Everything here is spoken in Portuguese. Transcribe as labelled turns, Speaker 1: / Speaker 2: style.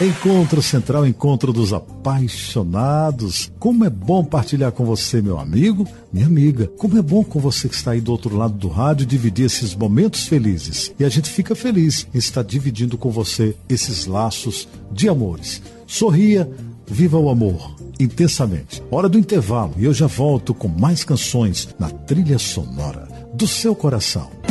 Speaker 1: Encontro Central, encontro dos apaixonados. Como é bom partilhar com você, meu amigo, minha amiga. Como é bom com você que está aí do outro lado do rádio dividir esses momentos felizes. E a gente fica feliz em estar dividindo com você esses laços de amores. Sorria, viva o amor intensamente. Hora do intervalo e eu já volto com mais canções na trilha sonora do seu coração.